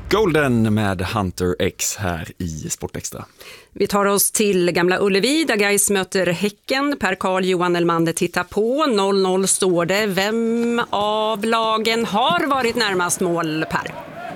Golden med Hunter X här i Sportextra. Vi tar oss till Gamla Ullevi där Gais möter Häcken. Per Karl Johan Elmander tittar på. 0-0 står det. Vem av lagen har varit närmast mål, Per?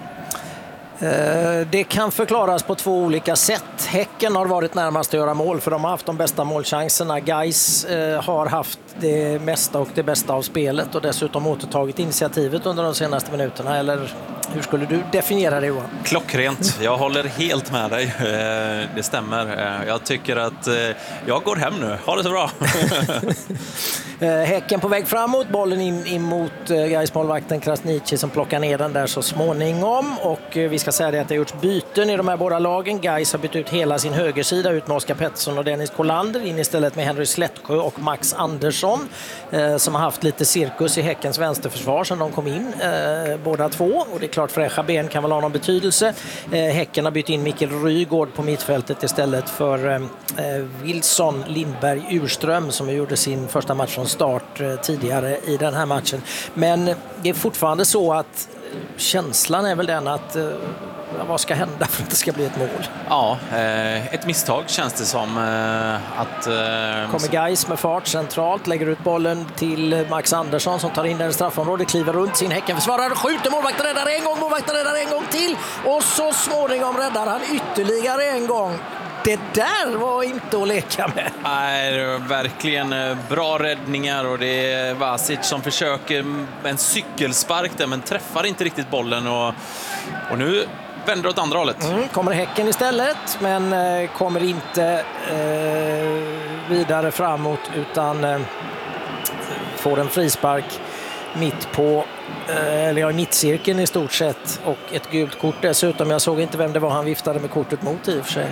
Det kan förklaras på två olika sätt. Häcken har varit närmast att göra mål för de har haft de bästa målchanserna. Gais har haft det mesta och det bästa av spelet och dessutom återtagit initiativet under de senaste minuterna. Eller hur skulle du definiera det, Johan? Klockrent, jag håller helt med dig. Det stämmer. Jag tycker att jag går hem nu. Ha det så bra. Häcken på väg framåt, bollen in mot Gais-målvakten Krasniqi som plockar ner den där så småningom. Och vi ska säga det att det har gjorts byten i de här båda lagen. Gais har bytt ut hela sin högersida ut med Oskar Pettersson och Dennis Kolander in istället med Henry Slättsjö och Max Andersson som har haft lite cirkus i Häckens vänsterförsvar sedan de kom in båda två. Och det är klart fräscha ben kan väl ha någon betydelse. Häcken har bytt in Mikael Rygaard på mittfältet istället för Wilson Lindberg Urström som gjorde sin första match från start tidigare i den här matchen. Men det är fortfarande så att känslan är väl den att vad ska hända för att det ska bli ett mål? Ja, ett misstag känns det som att... Kommer Gais med fart centralt, lägger ut bollen till Max Andersson som tar in den i straffområdet, kliver runt sin Häckenförsvarare, skjuter, målvakten räddar en gång, målvakten räddar en gång till och så småningom räddar han ytterligare en gång. Det där var inte att leka med. Nej, det var verkligen bra räddningar och det är Vasic som försöker en cykelspark där men träffar inte riktigt bollen och nu vänder åt andra hållet. Kommer Häcken istället men kommer inte vidare framåt utan får en frispark mitt på eller i mittcirkeln i stort sett och ett gult kort dessutom. Jag såg inte vem det var han viftade med kortet mot i och för sig.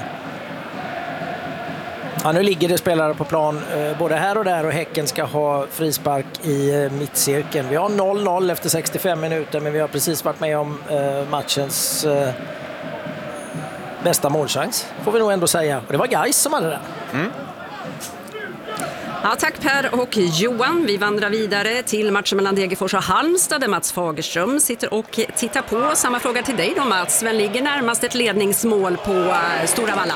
Ja, nu ligger det spelare på plan både här och där och Häcken ska ha frispark i mittcirkeln. Vi har 0-0 efter 65 minuter men vi har precis varit med om matchens bästa målchans får vi nog ändå säga. Och det var Gais som hade den. Ja, tack Per och Johan. Vi vandrar vidare till matchen mellan Degerfors och Halmstad där Mats Fagerström sitter och tittar på. Samma fråga till dig då Mats. Vem ligger närmast ett ledningsmål på Stora Valla?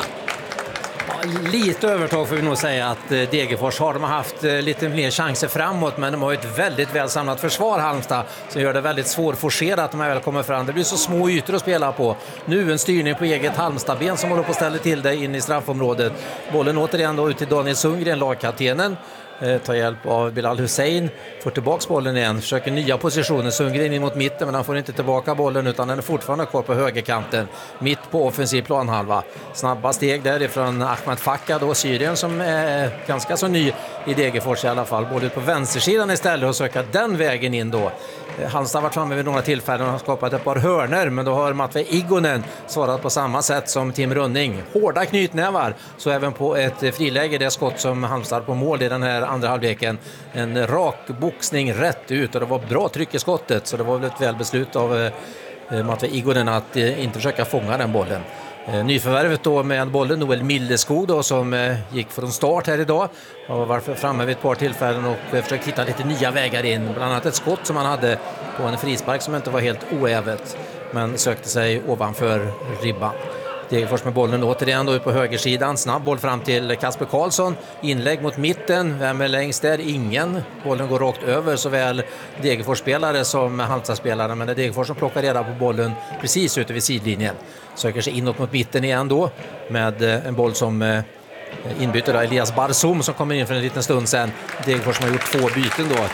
Lite övertag får vi nog säga att Degerfors har haft lite mer chanser framåt men de har ett väldigt väl samlat försvar Halmstad som gör det väldigt svårforcerat när man väl kommer fram. Det blir så små ytor att spela på. Nu en styrning på eget Halmstadben som håller på att ställa till det in i straffområdet. Bollen återigen då ut till Daniel Sundgren, lagkaptenen. Tar hjälp av Bilal Hussein, får tillbaka bollen igen, försöker nya positioner, Sundgren in mot mitten men han får inte tillbaka bollen utan den är fortfarande kvar på högerkanten, mitt på offensiv planhalva. Snabba steg därifrån Ahmed Fakka då, Syrien som är ganska så ny i Degerfors i alla fall, både på vänstersidan istället och söka den vägen in då. Halmstad har varit framme vid några tillfällen och har skapat ett par hörner men då har Matvei Igonen svarat på samma sätt som Tim Rönning. Hårda knytnävar, så även på ett friläge det skott som Halmstad på mål i den här andra halvleken. En rak boxning rätt ut och det var bra tryck i skottet så det var väl ett väl beslut av Matvei Igonen att inte försöka fånga den bollen. Nyförvärvet då med bollen Noel Milleskog då, som gick från start här idag och var framme vid ett par tillfällen och försökte hitta lite nya vägar in, bland annat ett skott som han hade på en frispark som inte var helt oävet men sökte sig ovanför ribban. Degerfors med bollen återigen då ut på högersidan, snabb boll fram till Kasper Karlsson, inlägg mot mitten, vem är längst där? Ingen. Bollen går rakt över såväl Degerfors-spelare som Halmstad-spelare men det är Degerfors som plockar reda på bollen precis ute vid sidlinjen. Söker sig inåt mot mitten igen då med en boll som inbyter Elias Barsom som kommer in för en liten stund sedan. Degerfors som har gjort 2 byten då.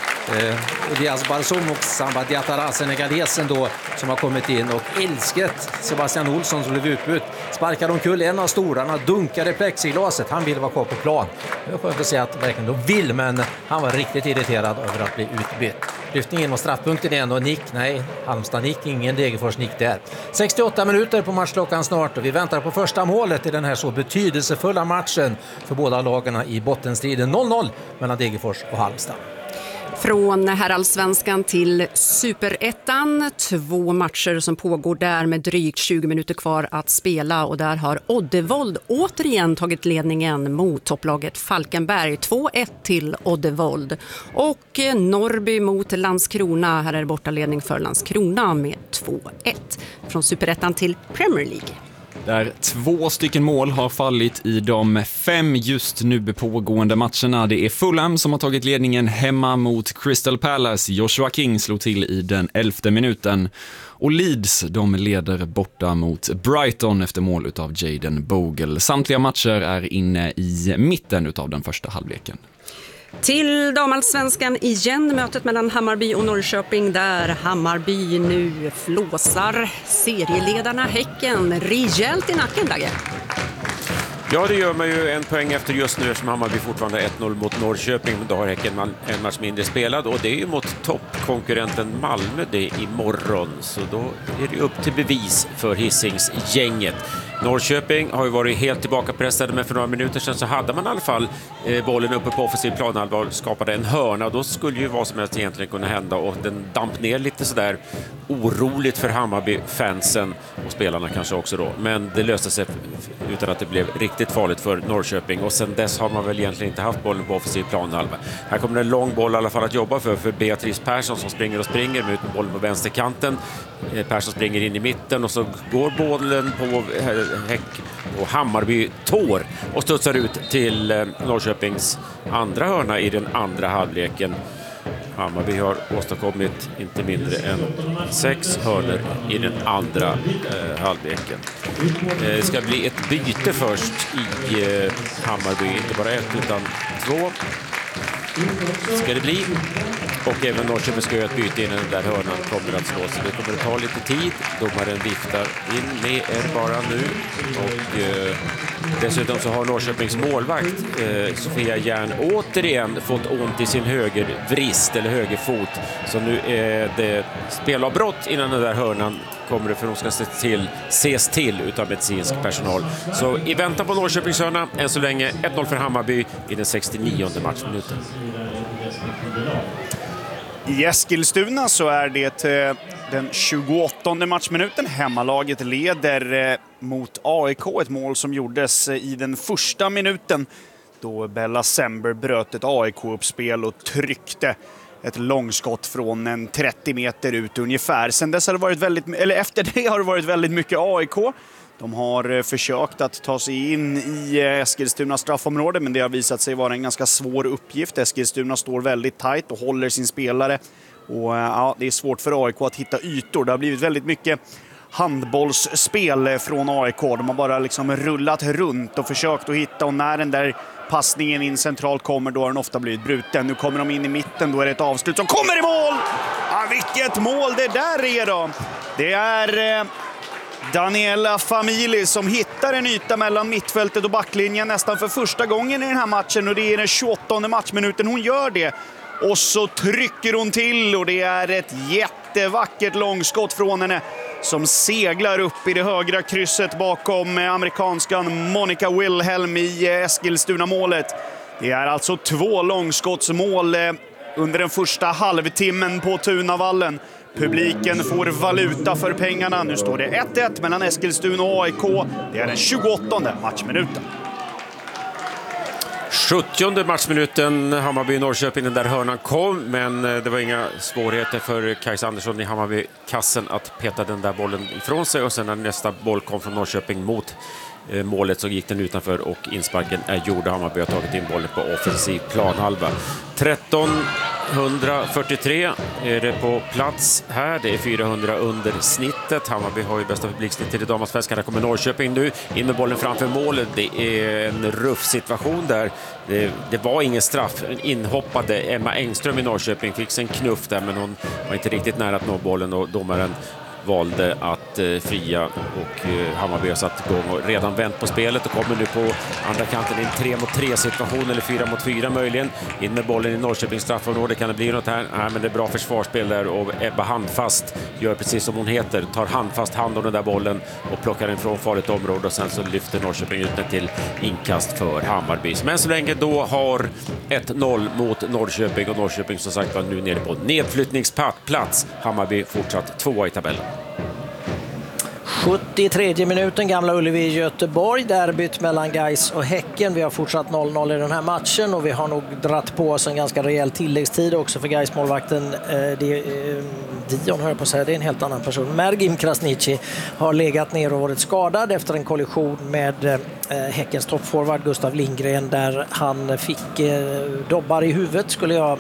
Elias Barsom och Samba Diatara, senegalesen då, som har kommit in och älsket Sebastian Olsson som blev utbytt. Sparkar omkull en av storarna, dunkar i plexiglaset. Han vill vara kvar på plan. Jag får inte säga att verkligen de vill, men han var riktigt irriterad över att bli utbytt. Lyftningen mot straffpunkten igen och nick, nej, Halmstad nick, ingen Degerfors nick där. 68 minuter på matchklockan snart och vi väntar på första målet i den här så betydelsefulla matchen för båda lagarna i bottenstriden. 0-0 mellan Degerfors och Halmstad. Från herrallsvenskan till superettan, 2 matcher som pågår där med drygt 20 minuter kvar att spela och där har Oddevold återigen tagit ledningen mot topplaget Falkenberg, 2-1 till Oddevold. Och Norrby mot Landskrona, här är det bortaledning för Landskrona med 2-1. från Superettan till Premier League. Där 2 stycken mål har fallit i de 5 just nu pågående matcherna. Det är Fulham som har tagit ledningen hemma mot Crystal Palace. Joshua King slog till i den 11:e minuten. Och Leeds, de leder borta mot Brighton efter mål utav Jayden Bogle. Samtliga matcher är inne i mitten utav den första halvleken. Till damallsvenskan igen, mötet mellan Hammarby och Norrköping där Hammarby nu flåsar serieledarna Häcken rejält i nacken, Dagge. Ja, det gör man ju en poäng efter just nu eftersom Hammarby fortfarande 1-0 mot Norrköping. Då har Häcken en match mindre spelad och det är ju mot toppkonkurrenten Malmö det imorgon. Så då är det upp till bevis för Hisingsgänget. Norrköping har ju varit helt tillbakapressade, men för några minuter sedan så hade man i alla fall bollen uppe på offensiv planhalva och skapade en hörna. Och då skulle ju vad som helst egentligen kunna hända och den damp ner lite sådär oroligt för Hammarby-fansen och spelarna kanske också då. Men det löste sig utan att det blev riktigt farligt för Norrköping och sen dess har man väl egentligen inte haft bollen på offensiv planhalva. Här kommer en lång boll i alla fall att jobba för Beatrice Persson som springer och springer med bollen på vänsterkanten. Persson springer in i mitten och så går bollen på Häck och Hammarby tår och studsar ut till Norrköpings andra hörna i den andra halvleken. Hammarby har åstadkommit inte mindre än 6 hörnor i den andra halvleken. Det ska bli ett byte först i Hammarby, inte bara 1 utan 2 ska det bli. Och även Norrköping ska göra ett byte innan den där hörnan kommer att slås. Det kommer att ta lite tid. Domaren viftar in med er bara nu. Och dessutom så har Norrköpings målvakt Sofia Järn återigen fått ont i sin högervrist eller högerfot. Så nu är det spelavbrott innan den där hörnan kommer det, för de ska ses till utav medicinsk personal. Så i väntan på Norrköpings hörna, än så länge 1-0 för Hammarby i den 69:e matchminuten. I Eskilstuna så är det den 28:e matchminuten. Hemmalaget leder mot AIK, ett mål som gjordes i den första minuten då Bella Sember bröt ett AIK-uppspel och tryckte ett långskott från en 30 meter ut ungefär. Sen dess har det varit efter det har det varit väldigt mycket AIK. De har försökt att ta sig in i Eskilstunas straffområde, men det har visat sig vara en ganska svår uppgift. Eskilstuna står väldigt tajt och håller sin spelare. Och ja, det är svårt för AIK att hitta ytor. Det har blivit väldigt mycket handbollsspel från AIK. De har bara liksom rullat runt och försökt att hitta, och när den där passningen in centralt kommer, då har den ofta blivit bruten. Nu kommer de in i mitten, då är det ett avslut som kommer i mål! Ja, vilket mål det där är då! Det är Daniela Famili som hittar en yta mellan mittfältet och backlinjen nästan för första gången i den här matchen, och det är den 28:e matchminuten hon gör det. Och så trycker hon till och det är ett jättevackert långskott från henne som seglar upp i det högra krysset bakom amerikanskan Monica Wilhelm i Eskilstuna-målet. Det är alltså 2 långskottsmål under den första halvtimmen på Tunavallen. Publiken får valuta för pengarna. Nu står det 1-1 mellan Eskilstuna och AIK. Det är den 28:e matchminuten. 70:e matchminuten, Hammarby-Norrköping, den där hörnan kom, men det var inga svårigheter för Kajsa Andersson i Hammarby-kassen att peta den där bollen ifrån sig, och sen när nästa boll kom från Norrköping mot målet så gick den utanför och insparken är gjord. Hammarby har tagit in bollen på offensiv planhalva. 1343 är det på plats här. Det är 400 under snittet. Hammarby har ju bästa publiksnitt i det damallsvenskan. Där kommer Norrköping nu in med bollen framför målet. Det är en ruff situation där. Det var ingen straff. En inhoppade Emma Engström i Norrköping fick sig en knuff där, men hon var inte riktigt nära att nå bollen och domaren valde att fria, och Hammarby har satt igång och redan vänt på spelet och kommer nu på andra kanten i en 3-mot-3 situation, eller 4-mot-4 möjligen. In med bollen i Norrköpings straffområde, kan det bli något här? Nej, men det är bra försvarsspel där, och Ebba Handfast gör precis som hon heter, tar handfast hand om den där bollen och plockar den från farligt område, och sen så lyfter Norrköping ut den till inkast för Hammarby. Men så länge då har 1-0 mot Norrköping, och Norrköping som sagt var nu nere på nedflyttningsplats. Hammarby fortsatt 2 i tabellen. 73 minuten, Gamla Ullevi i Göteborg. Derbyt mellan Gais och Häcken. Vi har fortsatt 0-0 i den här matchen och vi har nog dratt på oss en ganska rejäl tilläggstid också för Gais målvakten Dion, hör jag på att säga, det är en helt annan person. Mergim Krasniqi har legat ner och varit skadad efter en kollision med Häckens toppforward Gustav Lindgren där han fick dobbar i huvudet, skulle jag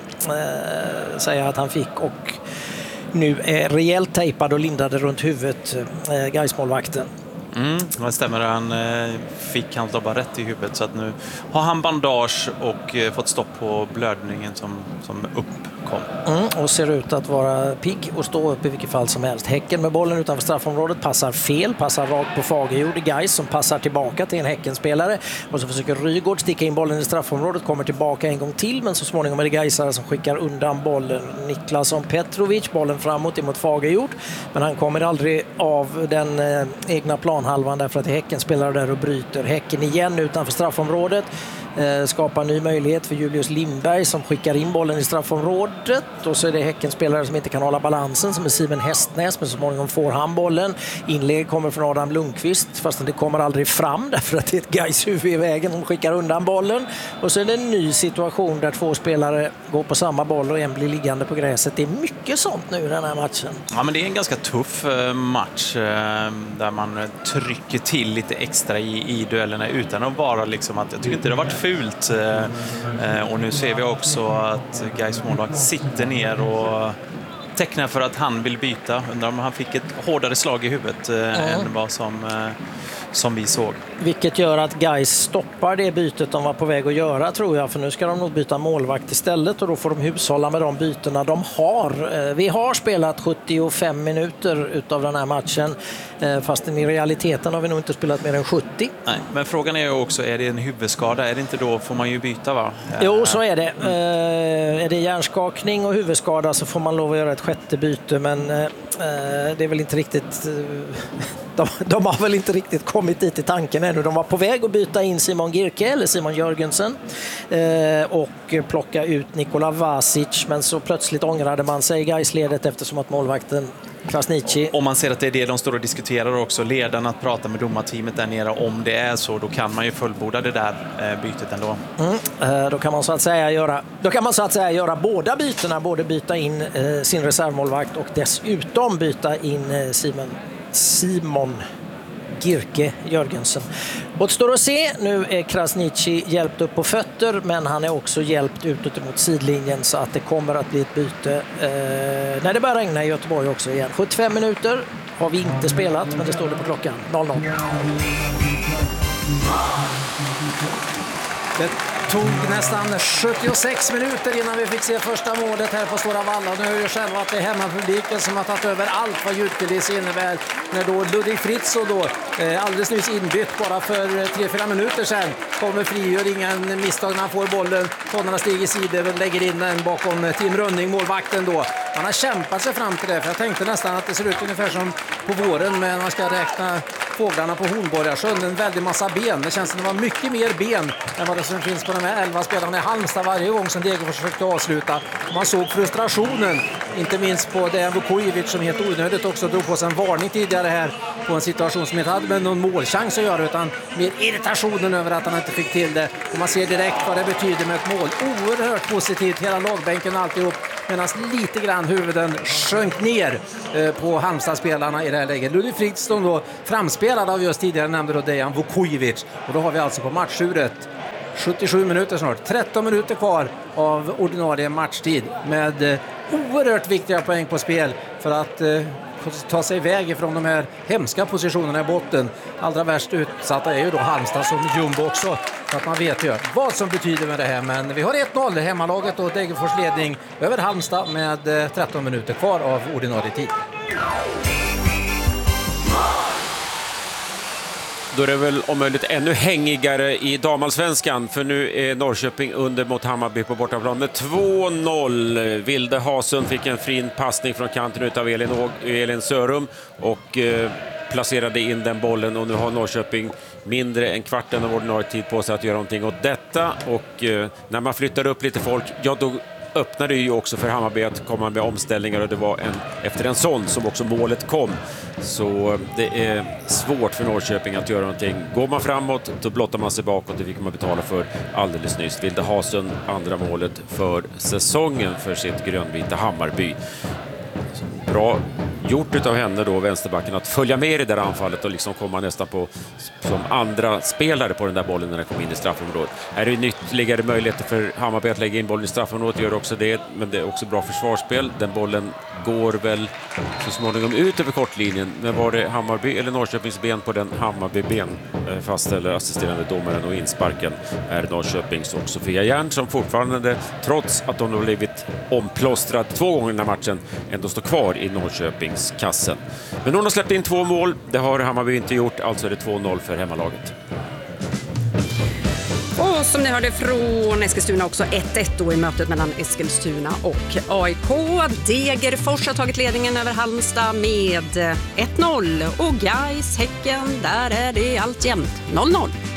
säga att han fick, och nu är rejält tejpad och lindade runt huvudet, Gais-målvakten. Det stämmer, han fick hans dobbar rätt i huvudet, så att nu har han bandage och fått stopp på blödningen som uppkom. Och ser ut att vara pigg och stå upp i vilket fall som helst. Häcken med bollen utanför straffområdet passar fel, passar rakt på Fagerjord. Gais som passar tillbaka till en Häckenspelare och så försöker Rygaard sticka in bollen i straffområdet, kommer tillbaka en gång till, men så småningom är det Gaisare som skickar undan bollen. Niklasson Petrovic, bollen framåt emot Fagerjord, men han kommer aldrig av den egna planhalvan därför att Häcken spelar där och bryter. Häcken igen utanför straffområdet. Skapar ny möjlighet för Julius Lindberg som skickar in bollen i straffområdet, och så är det Häckenspelare som inte kan hålla balansen som är Simon Hästnäs, men så småningom får han bollen. Inlägg kommer från Adam Lundqvist fast det kommer aldrig fram därför att det är ett Gais huvud i vägen som skickar undan bollen, och så är det en ny situation där två spelare går på samma boll och en blir liggande på gräset. Det är mycket sånt nu i den här matchen. Ja, men det är en ganska tuff match där man trycker till lite extra i duellerna utan att vara liksom att, jag tycker inte det har varit fult. Och nu ser vi också att Gais målvakt sitter ner och tecknar för att han vill byta. Undrar om han fick ett hårdare slag i huvudet än vad som vi såg. Vilket gör att Gais stoppar det bytet de var på väg att göra, tror jag, för nu ska de nog byta målvakt istället och då får de hushålla med de bytena de har. Vi har spelat 75 minuter utav den här matchen, fast i realiteten har vi nog inte spelat mer än 70. Nej, men frågan är ju också, är det en huvudskada? Är det inte då får man ju byta, va? Jo, så är det. Är det hjärnskakning och huvudskada så får man lov att göra ett sjätte byte, men det är väl inte riktigt... De har väl inte riktigt kommit dit i tanken ännu. De var på väg att byta in Simon Girke eller Simon Jörgensen och plocka ut Nikola Vasic, men så plötsligt ångrade man sig i Gais-ledet eftersom att målvakten Krasniqi... Om man ser att det är det de står och diskuterar också, ledarna att prata med domarteamet där nere, om det är så, då kan man ju fullborda det där bytet ändå. Då kan man så att säga göra båda bytena, både byta in sin reservmålvakt och dessutom byta in Simon Girke Jörgensen. Återstår att se, nu är Krasniqi hjälpt upp på fötter, men han är också hjälpt utåt mot sidlinjen, så att det kommer att bli ett byte när det börjar regna i Göteborg också igen. 75 minuter har vi inte spelat, men det står det på klockan 00. Det tog nästan 76 minuter innan vi fick se första målet här på Stora Valla. Nu hör ju själva att det är hemmapubliken som har tagit över allt vad ljudkuliss innebär. När då Ludvig Fritzl då alldeles nyss inbytt bara för 3-4 minuter sedan kommer fri, gör ingen misstag när han får bollen. Tonarna stiger i sidor och lägger in den bakom Tim Rönning, målvakten då. Han har kämpat sig fram till det, för jag tänkte nästan att det ser ut ungefär som på våren, men man ska räkna fåglarna på Hornborgarsjön, en väldig massa ben. Det känns som det var mycket mer ben än vad det som finns på de här 11 spelarna i Halmstad varje gång som Degerfors försökte avsluta. Man såg frustrationen, inte minst på Dejan Vukojevic som helt onödigt också drog på sig en varning tidigare här på en situation som inte hade med någon målchans att göra, utan mer irritationen över att han inte fick till det. Och man ser direkt vad det betyder med ett mål. Oerhört positivt, hela lagbänken alltihop, medan lite grann huvuden sjönk ner på Halmstad-spelarna i det här läget. Ludvig Fritzl då framspelad av just tidigare nämnde då Dejan Vukojevic, och då har vi alltså på matchuret 77 minuter snart, 13 minuter kvar av ordinarie matchtid med oerhört viktiga poäng på spel för att ta sig iväg ifrån de här hemska positionerna i botten. Allra värst utsatta är ju då Halmstad som jumbo också, så att man vet ju vad som betyder med det här. Men vi har 1-0 hemmalaget och Degerfors ledning över Halmstad med 13 minuter kvar av ordinarie tid. Då är det väl om möjligt ännu hängigare i damallsvenskan, för nu är Norrköping under mot Hammarby på bortaplan med 2-0. Vilde Hasund fick en fin passning från kanten utav Elin Sörum och placerade in den bollen, och nu har Norrköping mindre än kvarten av ordinarie tid på sig att göra någonting åt detta, och när man flyttar upp lite folk, ja då öppnade ju också för Hammarby att komma med omställningar och det var efter en sån som också målet kom. Så det är svårt för Norrköping att göra någonting. Går man framåt, då blottar man sig bakåt. Det fick man betala för alldeles nyss. Vilde Hasen, andra målet för säsongen för sitt grönvita Hammarby. Bra gjort utav henne då, vänsterbacken, att följa med i det där anfallet och liksom komma nästan på som andra spelare på den där bollen när den kom in i straffområdet. Här är det ytterligare möjligheter för Hammarby att lägga in bollen i straffområdet, gör också det, men det är också bra försvarsspel. Den bollen går väl så småningom ut över kortlinjen, men var det Hammarby eller Norrköpings ben på den? Hammarby ben fastställer assisterande domaren, och insparken är Norrköpings och Sofia Järn som fortfarande, trots att hon har blivit omplåstrad 2 gånger i den här matchen, ändå står kvar i Norrköpings kassen. Men hon har släppt in 2 mål, det har Hammarby inte gjort, alltså är det 2-0 för hemmalaget. Och som ni hörde från Eskilstuna också 1-1 då i mötet mellan Eskilstuna och AIK. Degerfors har tagit ledningen över Halmstad med 1-0 och Gais Häcken, där är det alltjämt 0-0.